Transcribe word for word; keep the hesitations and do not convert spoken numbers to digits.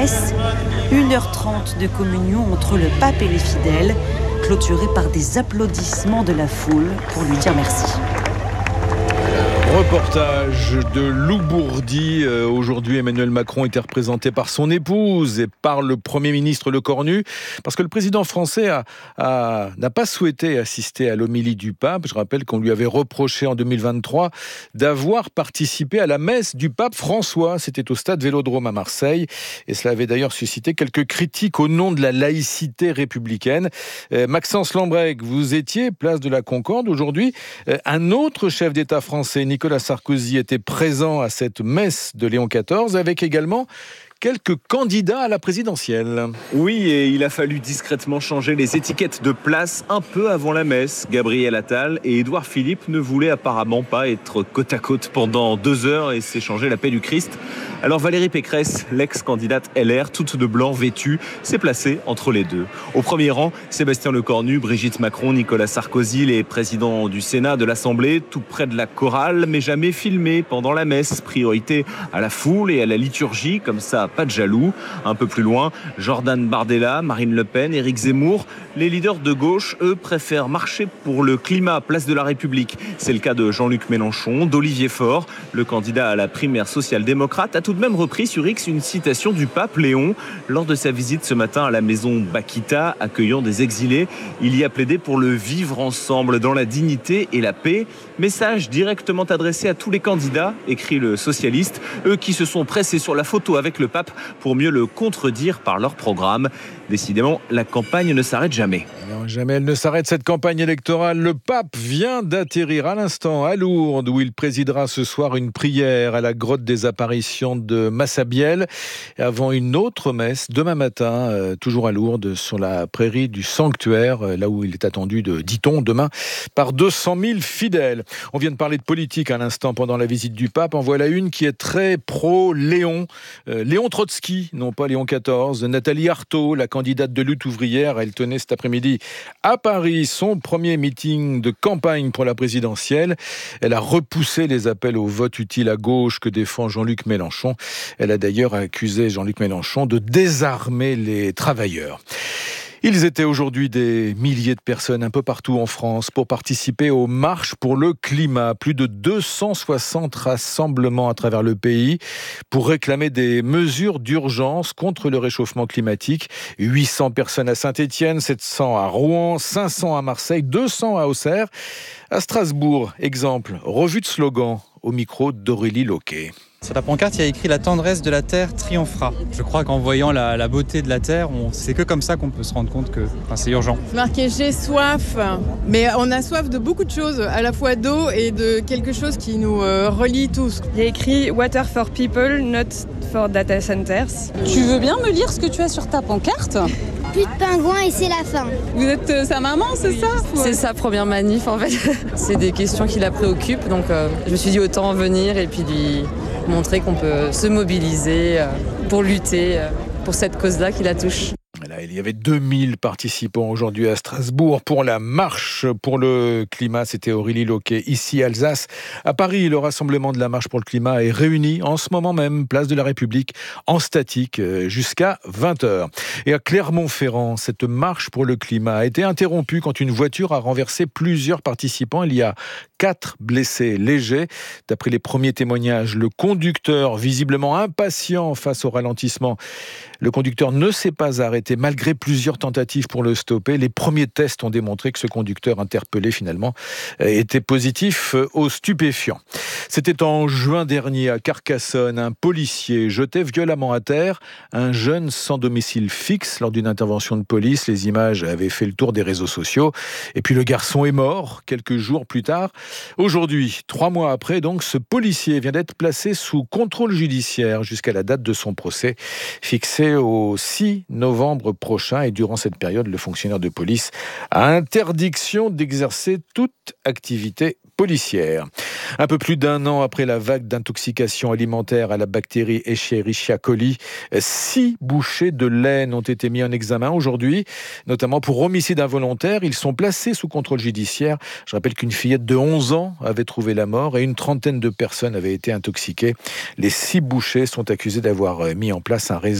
messe. une heure trente de communion entre le pape et les fidèles, clôturée par des applaudissements de la foule pour lui dire merci. Reportage de Lou Bourdi. Euh, aujourd'hui, Emmanuel Macron était représenté par son épouse et par le Premier ministre Le Cornu, parce que le président français a, a, n'a pas souhaité assister à l'homélie du pape. Je rappelle qu'on lui avait reproché en deux mille vingt-trois d'avoir participé à la messe du pape François. C'était au stade Vélodrome à Marseille, et cela avait d'ailleurs suscité quelques critiques au nom de la laïcité républicaine. Euh, Maxence Lambrec, vous étiez place de la Concorde. Aujourd'hui, euh, un autre chef d'État français, Nicolas Sarkozy, était présent à cette messe de Léon quatorze, avec également quelques candidats à la présidentielle. Oui, et il a fallu discrètement changer les étiquettes de place un peu avant la messe. Gabriel Attal et Édouard Philippe ne voulaient apparemment pas être côte à côte pendant deux heures et s'échanger la paix du Christ. Alors Valérie Pécresse, l'ex-candidate L R, toute de blanc vêtue, s'est placée entre les deux. Au premier rang, Sébastien Lecornu, Brigitte Macron, Nicolas Sarkozy, les présidents du Sénat, de l'Assemblée, tout près de la chorale, mais jamais filmés pendant la messe. Priorité à la foule et à la liturgie, comme ça, pas de jaloux. Un peu plus loin, Jordan Bardella, Marine Le Pen, Éric Zemmour. Les leaders de gauche, eux, préfèrent marcher pour le climat, place de la République. C'est le cas de Jean-Luc Mélenchon, d'Olivier Faure. Le candidat à la primaire social-démocrate a tout de même repris sur X une citation du pape Léon lors de sa visite ce matin à la maison Bakita, accueillant des exilés. Il y a plaidé pour le vivre ensemble dans la dignité et la paix. Message directement adressé à tous les candidats, écrit le socialiste, eux qui se sont pressés sur la photo avec le pape pour mieux le contredire par leur programme. Décidément, la campagne ne s'arrête jamais. Non, jamais elle ne s'arrête, cette campagne électorale. Le pape vient d'atterrir à l'instant à Lourdes, où il présidera ce soir une prière à la grotte des apparitions de Massabielle, avant une autre messe demain matin, euh, toujours à Lourdes, sur la prairie du sanctuaire, euh, là où il est attendu, de, dit-on, demain, par deux cent mille fidèles. On vient de parler de politique à l'instant pendant la visite du pape. En voilà une qui est très pro-Léon. Euh, Léon Trotsky, non pas Léon quatorze. Nathalie Arthaud, la candidate de lutte ouvrière, elle tenait cet après-midi à Paris son premier meeting de campagne pour la présidentielle. Elle a repoussé les appels au vote utile à gauche que défend Jean-Luc Mélenchon. Elle a d'ailleurs accusé Jean-Luc Mélenchon de désarmer les travailleurs. Ils étaient aujourd'hui des milliers de personnes un peu partout en France pour participer aux marches pour le climat. Plus de deux cent soixante rassemblements à travers le pays pour réclamer des mesures d'urgence contre le réchauffement climatique. huit cents personnes à Saint-Étienne, sept cents à Rouen, cinq cents à Marseille, deux cents à Auxerre. À Strasbourg, exemple, revue de slogan au micro d'Aurélie Loquet. Sur la pancarte, il y a écrit « La tendresse de la terre triomphera ». Je crois qu'en voyant la, la beauté de la terre, on, c'est que comme ça qu'on peut se rendre compte que enfin, c'est urgent. C'est marqué « J'ai soif », mais on a soif de beaucoup de choses, à la fois d'eau et de quelque chose qui nous euh, relie tous. Il y a écrit « Water for people, not for data centers ». Tu veux bien me lire ce que tu as sur ta pancarte ? Plus de pingouins et c'est la fin. Vous êtes euh, sa maman, c'est oui, ça ? C'est sa première manif en fait. C'est des questions qui la préoccupent, donc euh, je me suis dit autant venir et puis lui montrer qu'on peut se mobiliser euh, pour lutter euh, pour cette cause-là qui la touche. Là, il y avait deux mille participants aujourd'hui à Strasbourg pour la marche pour le climat. C'était Aurélie Loquet, ici Alsace. À Paris, le rassemblement de la marche pour le climat est réuni en ce moment même, place de la République, en statique, jusqu'à vingt heures. Et à Clermont-Ferrand, cette marche pour le climat a été interrompue quand une voiture a renversé plusieurs participants. Il y a quatre blessés légers. D'après les premiers témoignages, le conducteur, visiblement impatient face au ralentissement, le conducteur ne s'est pas arrêté malgré plusieurs tentatives pour le stopper. Les premiers tests ont démontré que ce conducteur interpellé finalement était positif aux stupéfiants. C'était en juin dernier à Carcassonne. Un policier jetait violemment à terre un jeune sans domicile fixe lors d'une intervention de police. Les images avaient fait le tour des réseaux sociaux. Et puis le garçon est mort quelques jours plus tard. Aujourd'hui, trois mois après, donc, ce policier vient d'être placé sous contrôle judiciaire jusqu'à la date de son procès, fixé au six novembre prochain. Et durant cette période, le fonctionnaire de police a interdiction d'exercer toute activité policière. Un peu plus d'un an après la vague d'intoxication alimentaire à la bactérie Escherichia coli, six bouchers de laine ont été mis en examen aujourd'hui, notamment pour homicide involontaire. Ils sont placés sous contrôle judiciaire. Je rappelle qu'une fillette de onze ans avait trouvé la mort et une trentaine de personnes avaient été intoxiquées. Les six bouchers sont accusés d'avoir mis en place un réseau